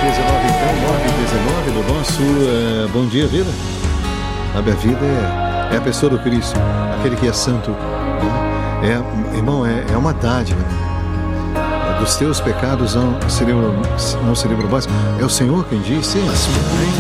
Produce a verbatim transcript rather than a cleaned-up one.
dezenove, então, nove e dezenove do nosso uh, Bom Dia Vida. Sabe, a vida é, é a pessoa do Cristo, aquele que é santo. Né? É, irmão, é, é uma dádiva. Né? Dos teus pecados não se lembram, não se lembram mais. É o Senhor quem diz, sim.